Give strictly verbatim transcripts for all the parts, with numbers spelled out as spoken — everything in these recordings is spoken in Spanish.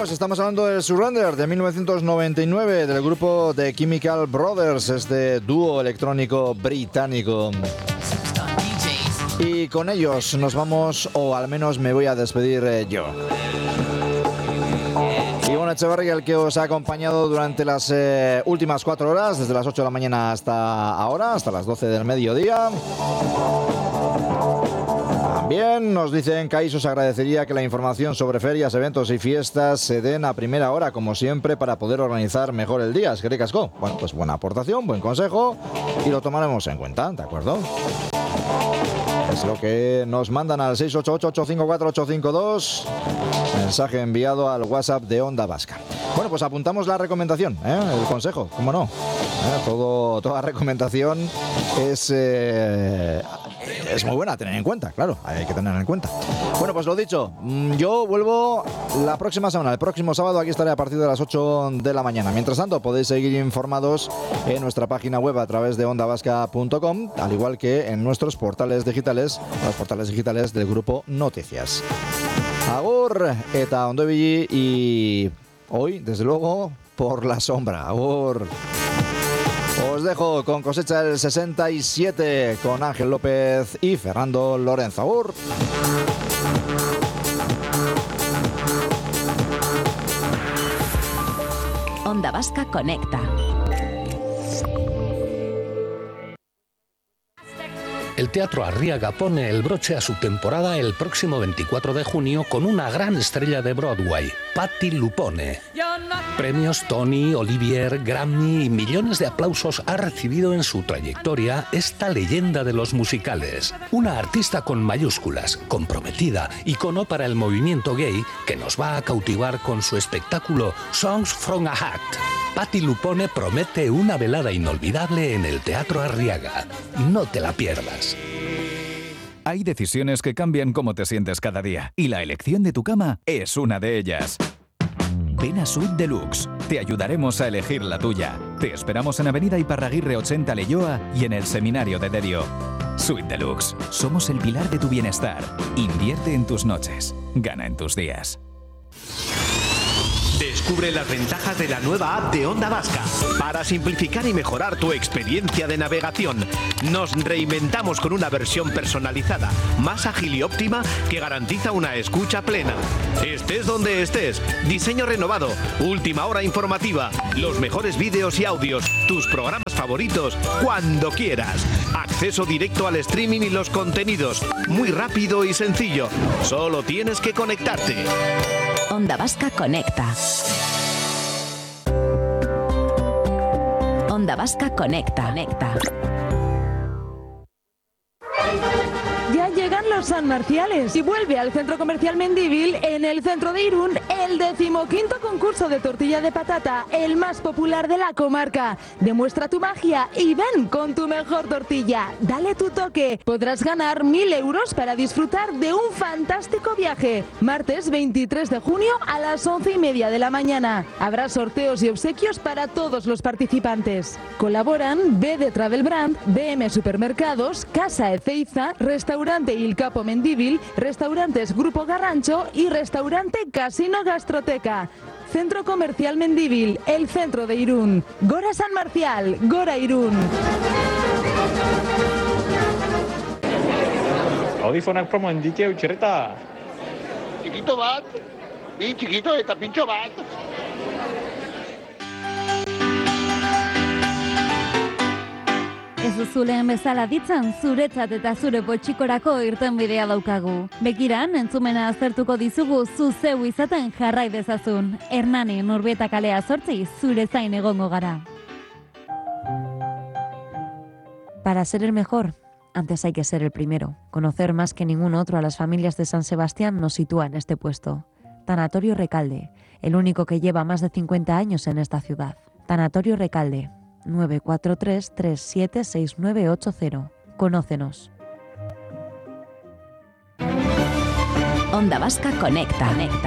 pues estamos hablando de Surrender de mil novecientos noventa y nueve del grupo The Chemical Brothers, este dúo electrónico británico. Y con ellos nos vamos, o al menos me voy a despedir eh, yo. Ivonne Echeverría, el que os ha acompañado durante las eh, últimas cuatro horas, desde las ocho de la mañana hasta ahora, hasta las doce del mediodía. También nos dicen que ahí os agradecería que la información sobre ferias, eventos y fiestas se den a primera hora, como siempre, para poder organizar mejor el día. Es que ricasco. Bueno, pues buena aportación, buen consejo y lo tomaremos en cuenta, ¿de acuerdo? Es lo que nos mandan al seis ocho ocho, ocho cinco cuatro, ocho cinco dos. Mensaje enviado al WhatsApp de Onda Vasca. Bueno, pues apuntamos la recomendación, ¿eh? El consejo, ¿cómo no? ¿Eh? Todo, toda recomendación es, eh, es muy buena a tener en cuenta, claro, hay que tener en cuenta. Bueno, pues lo dicho, yo vuelvo la próxima semana, el próximo sábado, aquí estaré a partir de las ocho de la mañana. Mientras tanto, podéis seguir informados en nuestra página web a través de onda vasca punto com, al igual que en nuestros portales digitales, los portales digitales del grupo Noticias. Agur eta ondo ibili y hoy, desde luego, por la sombra. Agur. Os dejo con Cosecha del sesenta y siete con Ángel López y Fernando Lorenzo. Agur. Onda Vasca Conecta. El Teatro Arriaga pone el broche a su temporada el próximo veinticuatro de junio con una gran estrella de Broadway, Patti Lupone. Premios Tony, Olivier, Grammy y millones de aplausos ha recibido en su trayectoria esta leyenda de los musicales. Una artista con mayúsculas, comprometida, icono para el movimiento gay que nos va a cautivar con su espectáculo Songs from a Hat. Patti Lupone promete una velada inolvidable en el Teatro Arriaga. No te la pierdas. Hay decisiones que cambian cómo te sientes cada día, y la elección de tu cama es una de ellas. Ven a Suite Deluxe. Te ayudaremos a elegir la tuya. Te esperamos en Avenida Iparraguirre ochenta Leioa y en el Seminario de Derio. Suite Deluxe. Somos el pilar de tu bienestar. Invierte en tus noches. Gana en tus días. Descubre las ventajas de la nueva app de Onda Vasca. Para simplificar y mejorar tu experiencia de navegación, nos reinventamos con una versión personalizada, más ágil y óptima que garantiza una escucha plena. Estés donde estés, diseño renovado, última hora informativa, los mejores vídeos y audios, tus programas favoritos, cuando quieras. Acceso directo al streaming y los contenidos, muy rápido y sencillo. Solo tienes que conectarte. Onda Vasca Conecta. Onda Vasca Conecta. Conecta. Ya llegan los San Marciales y vuelve al Centro Comercial Mendívil, en el centro de Irún, el decimoquinto concurso de tortilla de patata, el más popular de la comarca. Demuestra tu magia y ven con tu mejor tortilla. Dale tu toque. Podrás ganar mil euros para disfrutar de un fantástico viaje. Martes veintitrés de junio a las once y media de la mañana. Habrá sorteos y obsequios para todos los participantes. Colaboran B D Travel Brand, B M Supermercados, Casa Ezeiza, Restaurante Il Capo Mendívil, Restaurantes Grupo Garrancho y Restaurante Casino Gastroteca. Centro Comercial Mendívil, el centro de Irún. Gora San Marcial, Gora Irún. Audifonak promoen dite utxerreta. Txikito bat, bi txikito eta pintxo bat. Ez duzuleen bezala ditzan, zuretzat eta zure potxikorako irtenbidea daukagu. Begiran, entzumena aztertuko dizugu zu zeu izaten jarrai dezazun. Hernani, Nurbieta kalea zortzi, zure zain egongo gara. Para ser el mejor, antes hay que ser el primero. Conocer más que ningún otro a las familias de San Sebastián nos sitúa en este puesto. Tanatorio Recalde, el único que lleva más de cincuenta años en esta ciudad. Tanatorio Recalde. nueve cuatro tres, tres siete seis nueve ocho cero. Conócenos. Onda Vasca Conecta. Conecta.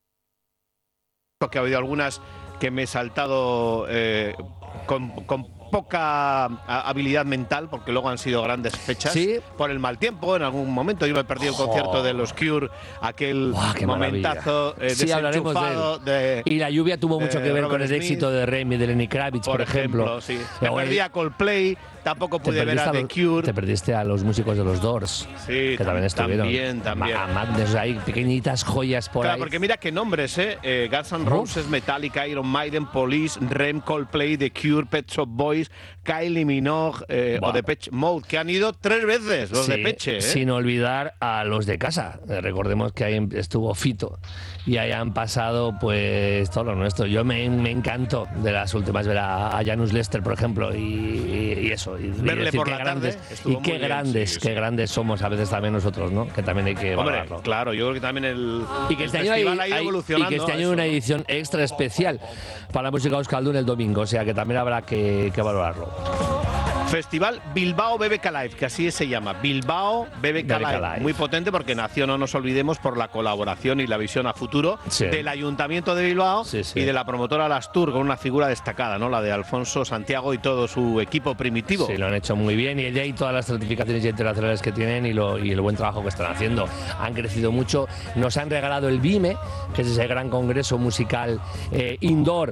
Que ha habido algunas que me he saltado eh, con, con poca habilidad mental, porque luego han sido grandes fechas, ¿Sí? por el mal tiempo. En algún momento yo me perdí el Oh. concierto de los Cure, aquel Buah, qué momentazo eh, Sí, hablaremos de desenchufado él. de, Y la lluvia tuvo de mucho que ver con Robert el Smith, éxito de Remy, de Lenny Kravitz, por, por ejemplo. sí. Me Luego, perdí a Coldplay, tampoco te pude ver perdiste a a The los- Cure. Te perdiste a los músicos de los Doors, Sí, que también estuvieron. también, también. A Madness, hay pequeñitas joyas por Claro, ahí. porque mira qué nombres, ¿eh? eh Guns N' Uf. Roses, Metallica, Iron Maiden, Police, Rem, Coldplay, The Cure, Pet Shop Boys, Kylie Minogue eh, o Buah. Depeche Mode, que han ido tres veces los Sí, de Peche, ¿eh? Sin olvidar a los de casa. Eh, Recordemos que ahí estuvo Fito y ahí han pasado pues todo lo nuestro. Yo me, me encantó de las últimas ver a, a Janus Lester, por ejemplo, y, y- y eso. Y, y Verle decir por qué la grandes, tarde estuvo y qué muy bien, grandes, sí, qué sí. grandes somos a veces también nosotros, ¿no? Que también hay que Hombre, valorarlo. claro, yo creo que también el, Y que el este año hay, festival ha ido hay- y evolucionando. que este a año hay eso, una ¿no? edición extra especial para la música Euskaldun el domingo, o sea que también habrá que, que valorarlo. Festival Bilbao B B K Live, que así se llama, Bilbao B B K B B K Live. Live. Muy potente porque nació, no nos olvidemos, por la colaboración y la visión a futuro Sí. del Ayuntamiento de Bilbao Sí, sí. y de la promotora Las Tour, con una figura destacada, ¿no? La de Alfonso Santiago y todo su equipo primitivo. Sí, lo han hecho muy bien y ya hay todas las certificaciones internacionales que tienen y, lo, y el buen trabajo que están haciendo. Han crecido mucho. Nos han regalado el BIME, que es ese gran congreso musical eh, indoor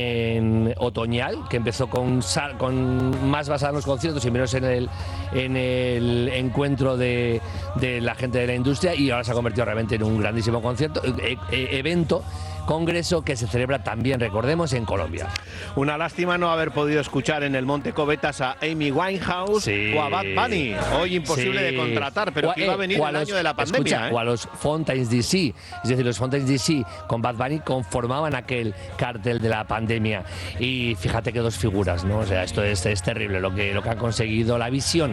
en otoñal, que empezó con, sa- con más basado en los conciertos y menos en el, en el encuentro de, de la gente de la industria, y ahora se ha convertido realmente en un grandísimo concierto, eh, eh, evento, congreso que se celebra también, recordemos, en Colombia. Una lástima no haber podido escuchar en el Monte Cobetas a Amy Winehouse Sí. o a Bad Bunny. Hoy imposible Sí. de contratar, pero O a- que iba a eh, venir o a el los- año de la pandemia. Escucha, ¿eh? o a los Fontaines D C. Es decir, los Fontaines D C con Bad Bunny conformaban aquel cartel de la pandemia. Y fíjate que dos figuras, ¿no? O sea, esto es, es terrible lo que, lo que han conseguido, la visión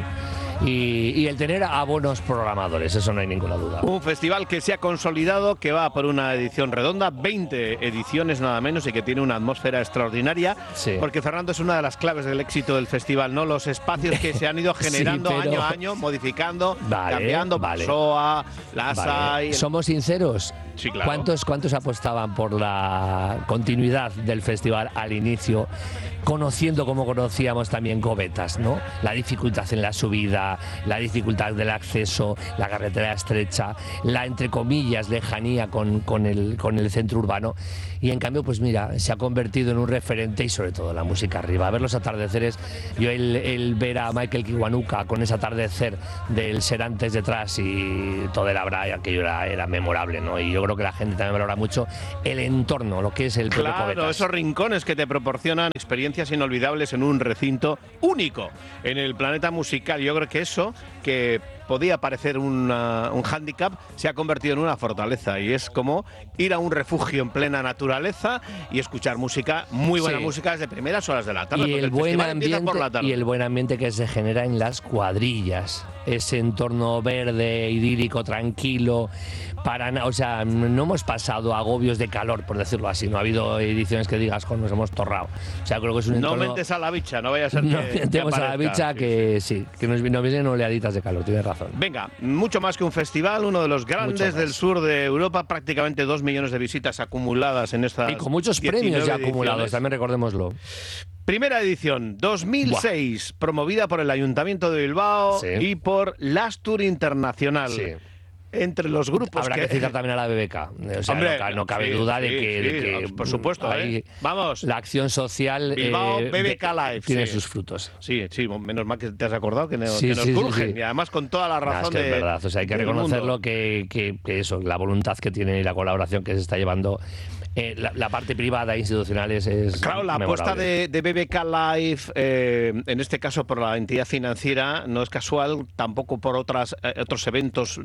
y, y el tener a buenos programadores, eso no hay ninguna duda. Un festival que se ha consolidado, que va por una edición redonda, veinte ediciones nada menos, y que tiene una atmósfera extraordinaria, Sí. porque Fernando es una de las claves del éxito del festival, ¿no? Los espacios que se han ido Sí, generando pero- año a año, modificando, Vale, cambiando, vale. Soa, Las Vale. hay. Somos sinceros. Sí, claro. ¿Cuántos, ¿Cuántos apostaban por la continuidad del festival al inicio, conociendo como conocíamos también Cobetas, ¿no? La dificultad en la subida, la dificultad del acceso, la carretera estrecha, la, entre comillas, lejanía con, con, el, con el centro urbano. Y en cambio, pues mira, se ha convertido en un referente, y sobre todo la música arriba. A ver los atardeceres, yo el, el ver a Michael Kiwanuka con ese atardecer del Serantes detrás y todo el abra, aquello era, era memorable, ¿no? Y yo creo que la gente también valora mucho el entorno, lo que es el propio Claro, Cobetas. esos rincones que te proporcionan experiencias inolvidables en un recinto único en el planeta musical. Yo creo que eso, que podía parecer una- un hándicap, se ha convertido en una fortaleza, y es como ir a un refugio en plena naturaleza y escuchar música, muy buena Sí. música desde primeras horas de la tarde, Y porque el, el buen festival empieza ambiente, por la tarde. y el buen ambiente que se genera en las cuadrillas, ese entorno verde, idílico, tranquilo, para na- o sea, no hemos pasado agobios de calor, por decirlo así, no ha habido ediciones que digas, "Jo, nos hemos torrado". O sea, creo que es un No entorno... mentes a la bicha, no vaya a ser no que, que metemos a la aparezca. bicha, Sí, que sí, que nos, nos vienen oleaditas de calor, tienes razón. Venga, mucho más que un festival, uno de los grandes Mucho más. del sur de Europa, prácticamente dos millones de visitas acumuladas en esta Y con muchos premios ya acumulados, también recordémoslo. Primera edición, dos mil seis, promovida por el Ayuntamiento de Bilbao Sí. y por Las Tour Internacional. Sí. Entre los grupos Habrá que, citar también a la B B K. O sea, Hombre, no, ca- no cabe sí, duda de sí, que, sí, de que, por supuesto, hay- ¿eh? Vamos. La acción social Bilbao eh, B B K Live, tiene sí. sus frutos. Sí, sí, menos mal que te has acordado que, no- Sí, que nos sí, sí, urgen. sí. Y además con toda la Nah, razón es que de, es verdad, o sea, hay que del reconocerlo mundo. que, que, que eso, la voluntad que tiene y la colaboración que se está llevando, eh, la, la parte privada e institucional es, es Claro, la apuesta memorable. de, de B B K Live, eh, en este caso por la entidad financiera, no es casual, tampoco por otras eh, otros eventos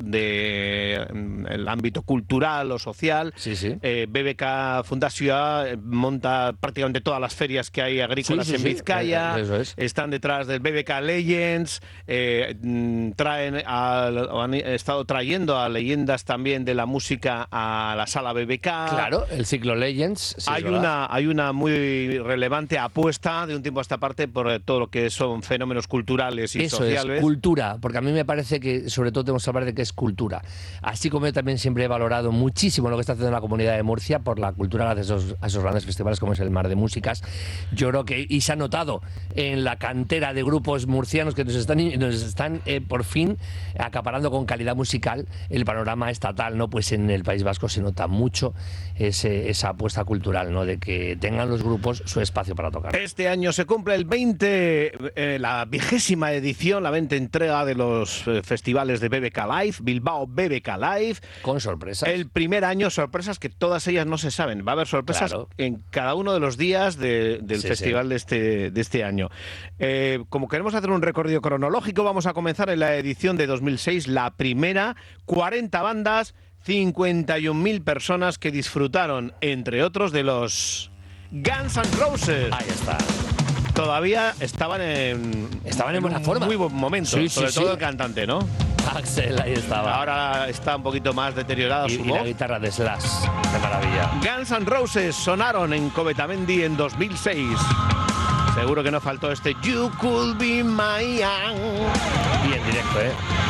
del ámbito cultural o social. Sí, sí. Eh, B B K Fundación eh, monta prácticamente todas las ferias que hay agrícolas Sí, sí, en sí, Vizcaya, eh, eso es. están detrás del B B K Legends, eh, mm, traen a- o han estado trayendo a leyendas también de la música a la sala B B K. Claro, el ciclo Legends. sí, hay, es verdad. una, hay una muy relevante apuesta de un tiempo a esta parte por eh, todo lo que son fenómenos culturales y Eso sociales. es, cultura, porque a mí me parece que sobre todo tenemos que hablar de que es cultura. así como yo también siempre he valorado muchísimo lo que está haciendo la Comunidad de Murcia por la cultura gracias a esos, a esos grandes festivales como es el Mar de Músicas. Yo creo que, y se ha notado en la cantera de grupos murcianos que nos están, nos están eh, por fin acaparando con calidad musical el panorama estatal, ¿no? Pues en el País Vasco se nota mucho ese, esa apuesta cultural, ¿no? De que tengan los grupos su espacio para tocar. Este año se cumple el veinte, eh, la vigésima edición, la veinte entrega de los eh, festivales de B B K Live, Bilbao B B K Live. Con sorpresas. El primer año, sorpresas que todas ellas no se saben. Va a haber sorpresas claro. en cada uno de los días de, del sí, festival sí. de este, de este año. Eh, como queremos hacer un recorrido cronológico, vamos a comenzar en la edición de dos mil seis, la primera, cuarenta bandas, cincuenta y un mil personas que disfrutaron, entre otros, de los Guns N' Roses. Ahí está. Todavía estaban en, estaban en buena un forma. Muy buen momento, sí, sobre sí, todo sí. el cantante, ¿no? Axel, ahí estaba. Ahora está un poquito más deteriorada y, su y voz. la guitarra de Slash, qué maravilla. Guns N' Roses sonaron en Covetamendi en dos mil seis. Seguro que no faltó este You Could Be My Young. Y en directo, ¿eh?